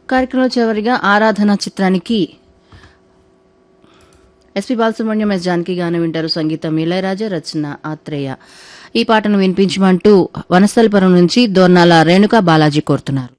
కార్యక్రమంలో చివరిగా ఆరాధన చిత్రానికి ఎస్పి బాలసుబ్రహ్మణ్యం, ఎస్ జానకి గానం వింటారు. సంగీతం ఇళయరాజా, రచన ఆత్రేయ. ఈ పాటను వినిపించమంటూ వనస్థలిపురం నుంచి దోర్నాల రేణుకా బాలాజీ కోరుతున్నారు.